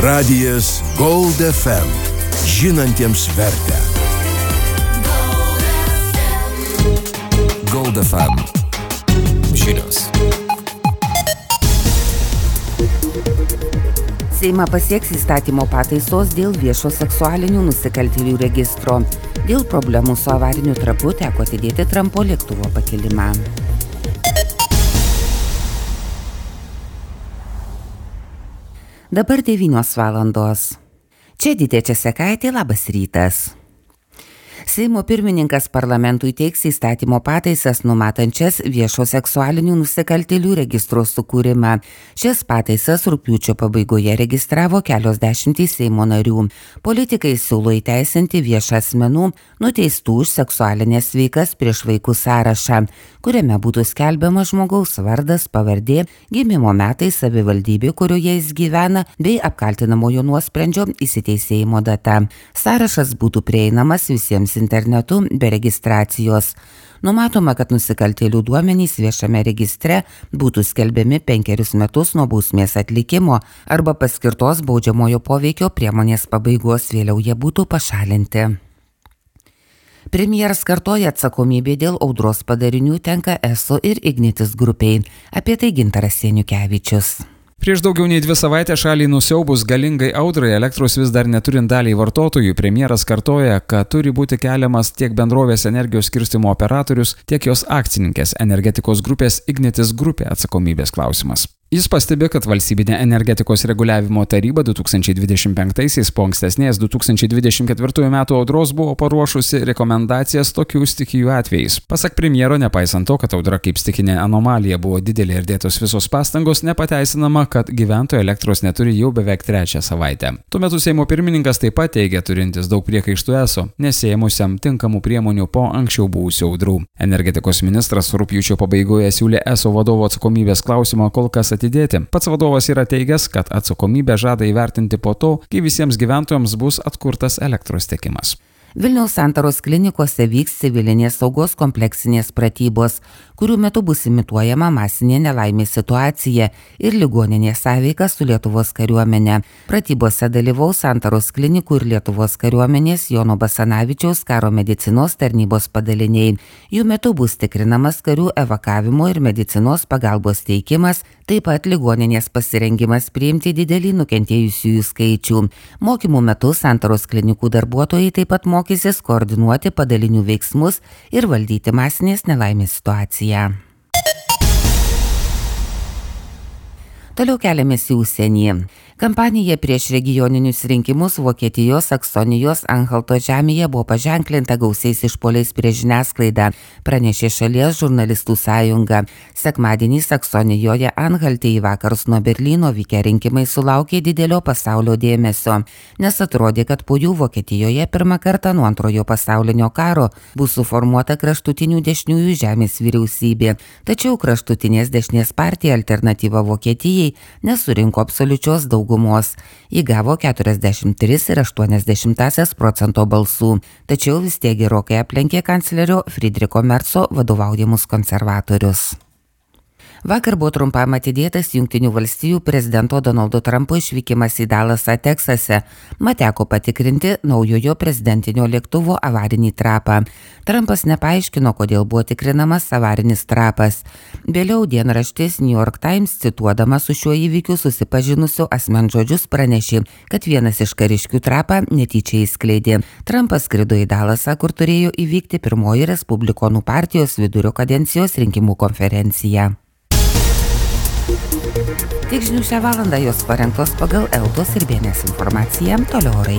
Radijas Gold FM. Žinantiems vertę. Gold FM. Žinios. Seimą pasieks įstatymo pataisos dėl viešo seksualinių nusikaltėlių registro. Dėl problemų su avariniu trapu teko atidėti Trumpo lėktuvo pakilimą. Dabar 9 valandos. Čia Didė Česekaitė, labas rytas. Seimo pirmininkas parlamentui teiks įstatymo pataisas numatančias viešo seksualinių nusikaltėlių registro sukūrimą. Šias pataisas rugpjūčio pabaigoje registravo kelios dešimtys Seimo narių. Politikai siūlo įteisinti viešą asmenų nuteistų už seksualinės veikas prieš vaikus sąrašą, kuriame būtų skelbiama žmogaus vardas, pavardė, gimimo metai, savivaldybė, kurioje jis gyvena, bei apkaltinamojo nuosprendžio įsiteisėjimo data. Sąrašas būtų prieinamas visiems internetu be registracijos. Numatoma, kad nusikaltėlių duomenys viešame registre būtų skelbiami 5 metus nuo bausmės atlikimo arba paskirtos baudžiamojo poveikio priemonės pabaigos, vėliau jie būtų pašalinti. Premjeras kartoja, atsakomybė dėl audros padarinių tenka ESO ir Ignitis grupiai. Apie tai Gintaras Seniukevičius. Prieš daugiau nei 2 savaitės šaliai nusiaubus galingai audrai, elektros vis dar neturint daliai vartotojų, premjeras kartoja, kad turi būti keliamas tiek bendrovės energijos skirstymo operatorius, tiek jos akcininkės energetikos grupės Ignitis grupė atsakomybės klausimas. Jis pastebi, kad valstybinė energetikos reguliavimo taryba 2025-aisiais po ankstesnės 2024 metų audros buvo paruošusi rekomendacijas tokių stichijų atvejais. Pasak premjero, nepaisant to, kad audra kaip stichinė anomalija buvo didelė ir dėtos visos pastangos, nepateisinama, kad gyventojai elektros neturi jau beveik 3 savaitę. Tuo metu Seimo pirmininkas taip pat teigia turintis daug priekaištų ESO, nesėjimusiam tinkamų priemonių po anksčiau buvusių audrų. Energetikos ministras rugpjūčio pabaigoje siūlė ESO vadovo atsakomybės klausimą kol kas atidėti. Pats vadovas yra teigęs, kad atsakomybę žada įvertinti po to, kai visiems gyventojams bus atkurtas elektros tiekimas. Vilniaus Santaros klinikose vyks civilinės saugos kompleksinės pratybos, kurių metu bus imituojama masinė nelaimės situacija ir ligoninės sąveika su Lietuvos kariuomenė. Pratybose dalyvaus Santaros klinikų ir Lietuvos kariuomenės Jono Basanavičiaus karo medicinos tarnybos padaliniai. Jų metu bus tikrinamas karių evakavimo ir medicinos pagalbos teikimas, taip pat ligoninės pasirengimas priimti didelį nukentėjusiųjų skaičių. Mokymų metu Santaros klinikų darbuotojai taip pat mokysis koordinuoti padalinių veiksmus ir valdyti masinės nelaimės situaciją. Toliau keliamės į užsienį. Kampanija prieš regioninius rinkimus Vokietijos Saksonijos Anhalto žemėje buvo paženklinta gausiais išpuoliais prieš žiniasklaidą, pranešė šalies žurnalistų sąjunga. Sekmadienį Saksonijoje Anhalte į vakarus nuo Berlyno vykę rinkimai sulaukė didelio pasaulio dėmesio, nes atrodė, kad po jų Vokietijoje pirmą kartą nuo Antrojo pasaulinio karo bus suformuota kraštutinių dešiniųjų žemės vyriausybė. Tačiau kraštutinės dešinės partija Alternatyva Vokietijai nesurinko absoliučios daugumos. Ji gavo 43,8% balsų, tačiau vis tiek gerokai aplenkė kanclerio Friedricho Merzo vadovaujamus konservatorius. Vakar buvo trumpam atidėtas Jungtinių valstijų prezidento Donaldo Trumpo išvykimas į Dalasą, Teksase. Mat teko patikrinti naujojo prezidentinio lėktuvo avarinį trapą. Trumpas nepaaiškino, kodėl buvo tikrinamas avarinis trapas. Vėliau dienraštis New York Times, cituodamas su šiuo įvykiu susipažinusiu asmenžodžius, pranešė, kad vienas iš kariškių trapą netyčia įskleidė. Trumpas skrido į Dalasą, kur turėjo įvykti pirmoji Respublikonų partijos vidurio kadencijos rinkimų konferencija. Tik žinių šią valandą, jos parengtos pagal Eltos ir BNS informaciją. Toliau orai.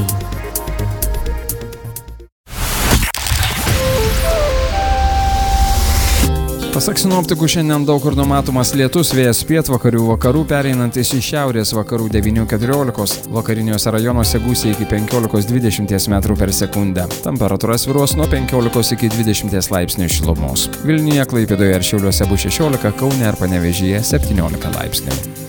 Pasak sinoptikų, šiandien daug kur numatomas lietus, vėjas pietvakarių vakarų pereinantis į šiaurės vakarų 9–14, vakariniuose rajonuose gūsiai iki 15–20 metrų per sekundę. Temperatūra svyruos nuo 15 iki 20 laipsnių šilumos. Vilniuje, Klaipėdoje ir Šiauliuose bus 16, Kaune ir Panevėžyje 17 laipsnių.